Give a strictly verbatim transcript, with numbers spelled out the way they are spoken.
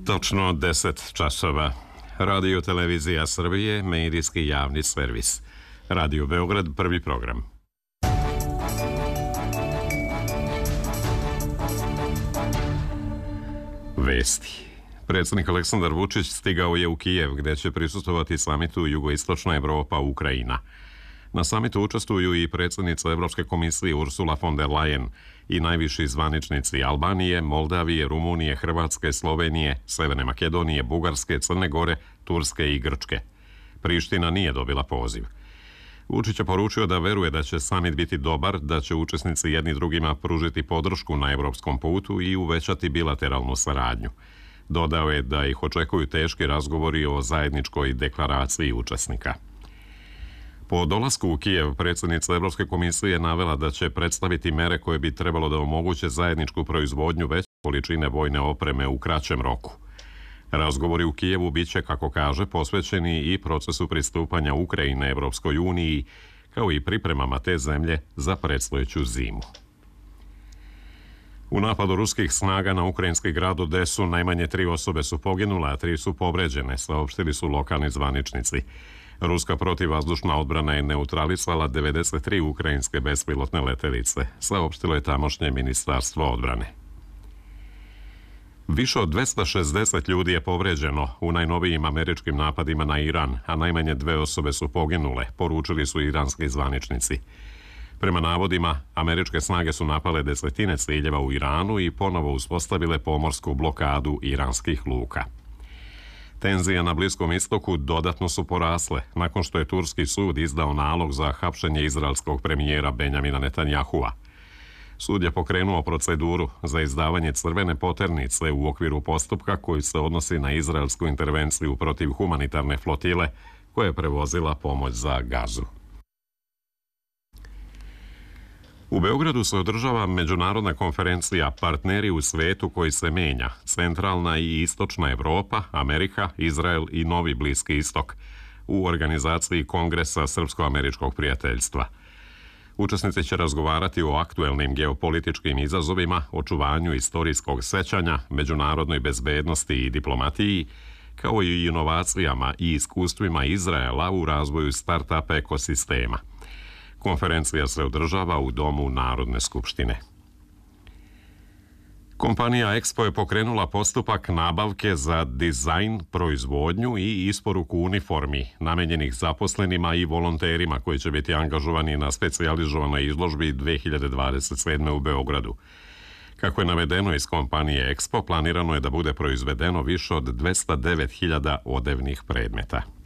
Točno deset časova. Radio Televizija Srbije, medijski javni servis. Radio Beograd, prvi program. Vesti. Predsjednik Aleksandar Vučić stigao je u Kijev, gdje će prisustvovati samitu Jugoistočna Evropa Ukrajina. Na samitu učestvuju i predsjednica Evropske komisije Ursula von der Leyen i najviši zvaničnici Albanije, Moldavije, Rumunije, Hrvatske, Slovenije, Severne Makedonije, Bugarske, Crne Gore, Turske i Grčke. Priština nije dobila poziv. Vučić je poručio da veruje da će samit biti dobar, da će učesnici jedni drugima pružiti podršku na evropskom putu i uvećati bilateralnu saradnju. Dodao je da ih očekuju teški razgovori o zajedničkoj deklaraciji učesnika. Po dolasku u Kijev, predsjednica Evropske komisije navela da će predstaviti mere koje bi trebalo da omoguće zajedničku proizvodnju veće količine vojne opreme u kraćem roku. Razgovori u Kijevu bit će, kako kaže, posvećeni i procesu pristupanja Ukrajine Evropskoj uniji, kao i pripremama te zemlje za predstojeću zimu. U napadu ruskih snaga na ukrajinski grad Odesu najmanje tri osobe su poginule, a tri su povređene, saopštili su lokalni zvaničnici. Ruska protivvazdušna odbrana je neutralisala devedeset tri ukrajinske bespilotne letelice, saopštilo je tamošnje ministarstvo odbrane. Više od dvesta šezdeset ljudi je povređeno u najnovijim američkim napadima na Iran, a najmanje dve osobe su poginule, poručili su iranski zvaničnici. Prema navodima, američke snage su napale desetine ciljeva u Iranu i ponovo uspostavile pomorsku blokadu iranskih luka. Tenzije na Bliskom istoku dodatno su porasle nakon što je turski sud izdao nalog za hapšenje izraelskog premijera Benjamina Netanjahua. Sud je pokrenuo proceduru za izdavanje crvene poternice u okviru postupka koji se odnosi na izraelsku intervenciju protiv humanitarne flotile koja je prevozila pomoć za Gazu. U Beogradu se održava međunarodna konferencija Partneri u svetu koji se menja, Centralna i Istočna Evropa, Amerika, Izrael i Novi Bliski istok, u organizaciji Kongresa Srpsko-američkog prijateljstva. Učesnici će razgovarati o aktuelnim geopolitičkim izazovima, očuvanju istorijskog sećanja, međunarodnoj bezbednosti i diplomatiji, kao i inovacijama i iskustvima Izraela u razvoju start-up ekosistema. Konferencija se održava u Domu Narodne skupštine. Kompanija Expo je pokrenula postupak nabavke za dizajn, proizvodnju i isporuku uniformi namenjenih zaposlenima i volonterima koji će biti angažovani na specijalizovanoj izložbi dve hiljade dvadeset sedme. u Beogradu. Kako je navedeno iz kompanije Expo, planirano je da bude proizvedeno više od dvesta devet hiljada odevnih predmeta.